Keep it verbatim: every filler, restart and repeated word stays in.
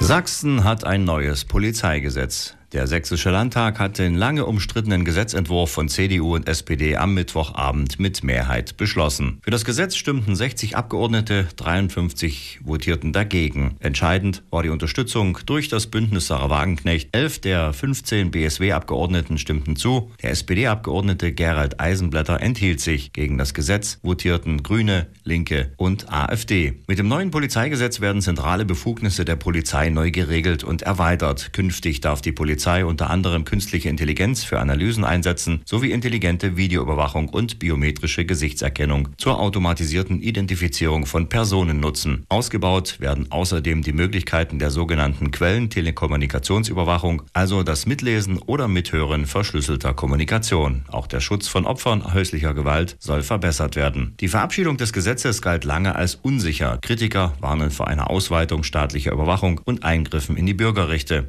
Sachsen hat ein neues Polizeigesetz. Der Sächsische Landtag hat den lange umstrittenen Gesetzentwurf von C D U und S P D am Mittwochabend mit Mehrheit beschlossen. Für das Gesetz stimmten sechzig Abgeordnete, dreiundfünfzig votierten dagegen. Entscheidend war die Unterstützung durch das Bündnis Sarah Wagenknecht. Elf der fünfzehn B S W-Abgeordneten stimmten zu. Der S P D-Abgeordnete Gerald Eisenblätter enthielt sich. Gegen das Gesetz votierten Grüne, Linke und AfD. Mit dem neuen Polizeigesetz werden zentrale Befugnisse der Polizei neu geregelt und erweitert. Künftig darf die Polizei unter anderem künstliche Intelligenz für Analysen einsetzen, sowie intelligente Videoüberwachung und biometrische Gesichtserkennung zur automatisierten Identifizierung von Personen nutzen. Ausgebaut werden außerdem die Möglichkeiten der sogenannten Quellentelekommunikationsüberwachung, also das Mitlesen oder Mithören verschlüsselter Kommunikation. Auch der Schutz von Opfern häuslicher Gewalt soll verbessert werden. Die Verabschiedung des Gesetzes galt lange als unsicher. Kritiker warnen vor einer Ausweitung staatlicher Überwachung und Eingriffen in die Bürgerrechte.